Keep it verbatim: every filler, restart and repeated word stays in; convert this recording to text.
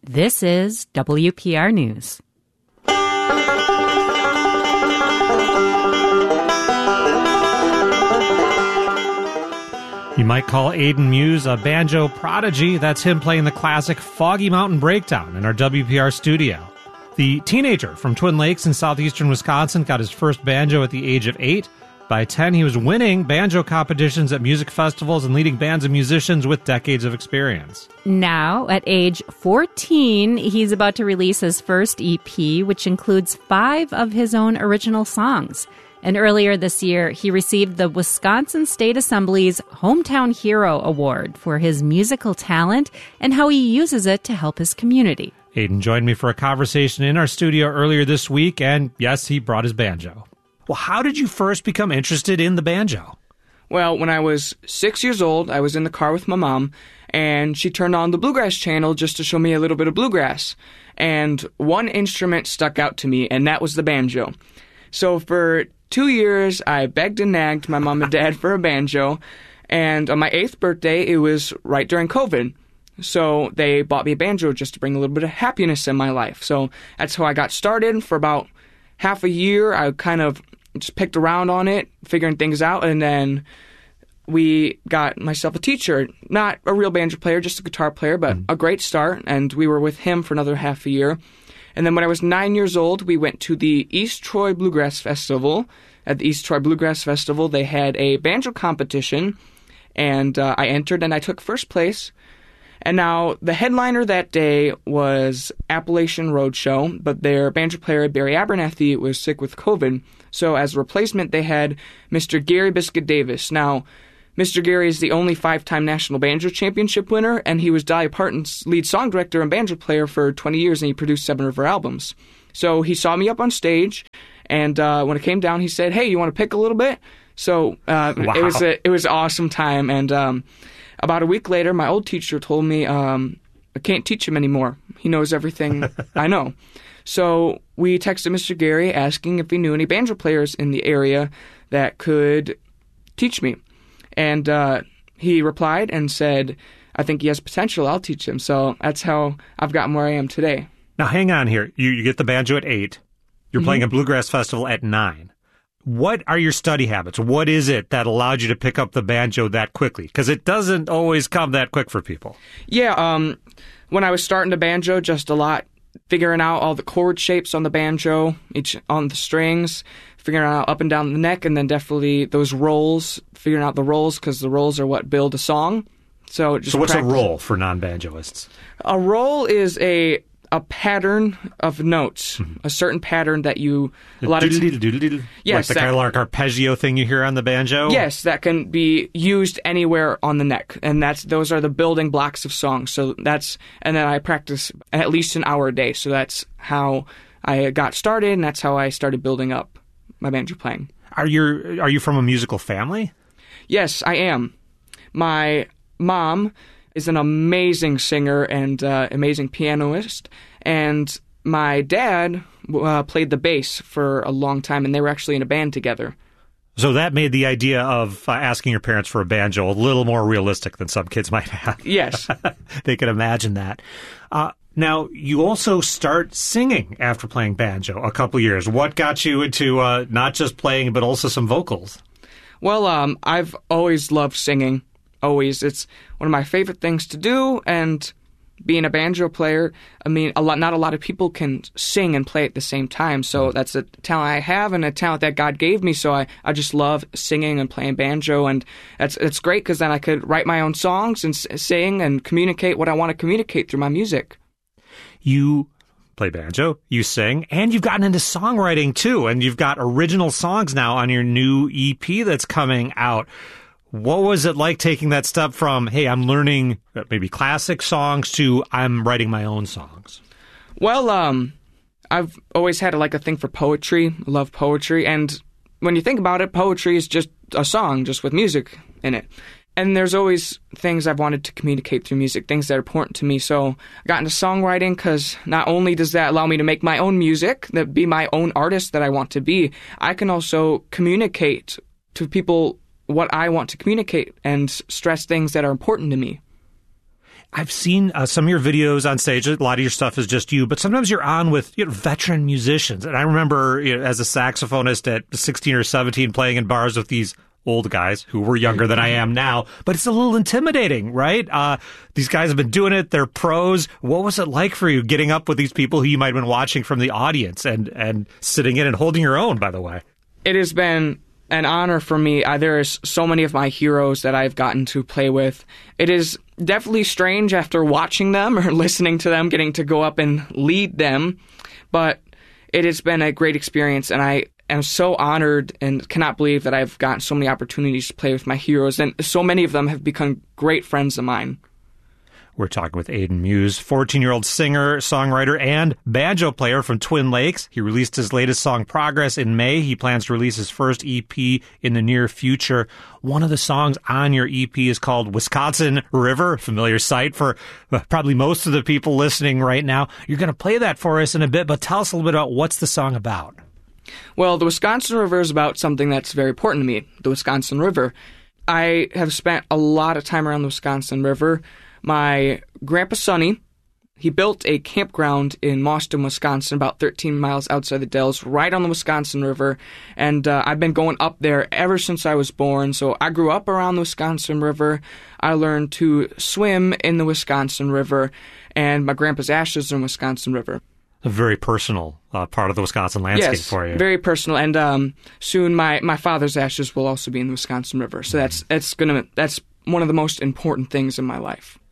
This is W P R News. You might call Aiden Muse a banjo prodigy. That's him playing the classic Foggy Mountain Breakdown in our W P R studio. The teenager from Twin Lakes in southeastern Wisconsin got his first banjo at the age of eight. By ten, he was winning banjo competitions at music festivals and leading bands of musicians with decades of experience. Now, at age fourteen, he's about to release his first E P, which includes five of his own original songs. And earlier this year, he received the Wisconsin State Assembly's Hometown Hero Award for his musical talent and how he uses it to help his community. Aiden joined me for a conversation in our studio earlier this week, and yes, he brought his banjo. Well, how did you first become interested in the banjo? Well, when I was six years old, I was in the car with my mom, and she turned on the Bluegrass channel just to show me a little bit of bluegrass. And one instrument stuck out to me, and that was the banjo. So for two years, I begged and nagged my mom and dad for a banjo, and on my eighth birthday, it was right during COVID. So they bought me a banjo just to bring a little bit of happiness in my life. So that's how I got started. For about half a year, I kind of just picked around on it, figuring things out, and then we got myself a teacher. Not a real banjo player, just a guitar player, but mm. a great start, and we were with him for another half a year. And then when I was nine years old, we went to the East Troy Bluegrass Festival. At the East Troy Bluegrass Festival, they had a banjo competition, and uh, I entered and I took first place. And now the headliner that day was Appalachian Roadshow, but their banjo player, Barry Abernathy, was sick with COVID. So as a replacement, they had Mister Gary Biscuit Davis. Now, Mister Gary is the only five-time National Banjo Championship winner, and he was Dolly Parton's lead song director and banjo player for twenty years, and he produced seven of her albums. So he saw me up on stage, and uh, when it came down, he said, "Hey, you want to pick a little bit?" So uh, wow. it was a, it was an awesome time, and um, about a week later, my old teacher told me um, I can't teach him anymore. He knows everything I know. So we texted Mister Gary asking if he knew any banjo players in the area that could teach me. And uh, he replied and said, "I think he has potential. I'll teach him." So that's how I've gotten where I am today. Now, hang on here. You, you get the banjo at eight. You're mm-hmm. playing a Bluegrass Festival at nine. What are your study habits? What is it that allowed you to pick up the banjo that quickly? Because it doesn't always come that quick for people. Yeah, um, when I was starting to banjo, just a lot, figuring out all the chord shapes on the banjo, each on the strings, figuring out up and down the neck, and then definitely those rolls, figuring out the rolls, because the rolls are what build a song. So, just so what's practice. a roll for non-banjoists? A roll is a a pattern of notes, mm-hmm. a certain pattern that you a lot of t- yes, like the that, kind of like arpeggio thing you hear on the banjo. Yes, that can be used anywhere on the neck, and that's those are the building blocks of songs. So that's and then I practice at least an hour a day. So that's how I got started, and that's how I started building up my banjo playing. Are you are you from a musical family? Yes, I am. My mom is an amazing singer and uh, amazing pianist, and my dad uh, played the bass for a long time, and they were actually in a band together. So that made the idea of uh, asking your parents for a banjo a little more realistic than some kids might have. Yes. They could imagine that. Uh, now, you also start singing after playing banjo a couple years. What got you into uh, not just playing, but also some vocals? Well, um, I've always loved singing. Always. It's one of my favorite things to do, and being a banjo player, I mean, a lot, not a lot of people can sing and play at the same time, so that's a talent I have and a talent that God gave me, so I, I just love singing and playing banjo, and it's, it's great because then I could write my own songs and s- sing and communicate what I want to communicate through my music. You play banjo, you sing, and you've gotten into songwriting too, and you've got original songs now on your new E P that's coming out. What was it like taking that step from, hey, I'm learning maybe classic songs to I'm writing my own songs? Well, um, I've always had like a thing for poetry. I love poetry. And when you think about it, poetry is just a song, just with music in it. And there's always things I've wanted to communicate through music, things that are important to me. So I got into songwriting because not only does that allow me to make my own music, that be my own artist that I want to be, I can also communicate to people what I want to communicate and stress things that are important to me. I've seen uh, some of your videos on stage. A lot of your stuff is just you, but sometimes you're on with you know, veteran musicians. And I remember you know, as a saxophonist at sixteen or seventeen playing in bars with these old guys who were younger than I am now, but it's a little intimidating, right? Uh, these guys have been doing it. They're pros. What was it like for you getting up with these people who you might have been watching from the audience and, and sitting in and holding your own, by the way? It has been an honor for me. Uh, there is so many of my heroes that I've gotten to play with. It is definitely strange after watching them or listening to them, getting to go up and lead them, but it has been a great experience, and I am so honored and cannot believe that I've gotten so many opportunities to play with my heroes, and so many of them have become great friends of mine. We're talking with Aidan Muse, fourteen-year-old singer, songwriter, and banjo player from Twin Lakes. He released his latest song, Progress, in May. He plans to release his first E P in the near future. One of the songs on your E P is called Wisconsin River, familiar sight for probably most of the people listening right now. You're going to play that for us in a bit, but tell us a little bit about what's the song about. Well, the Wisconsin River is about something that's very important to me, the Wisconsin River. I have spent a lot of time around the Wisconsin River. My grandpa Sonny, he built a campground in Mauston, Wisconsin, about thirteen miles outside the Dells, right on the Wisconsin River, and uh, I've been going up there ever since I was born. So I grew up around the Wisconsin River. I learned to swim in the Wisconsin River, and my grandpa's ashes are in the Wisconsin River. A very personal uh, part of the Wisconsin landscape yes, for you. Very personal, and um, soon my, my father's ashes will also be in the Wisconsin River. So that's that's gonna that's one of the most important things in my life.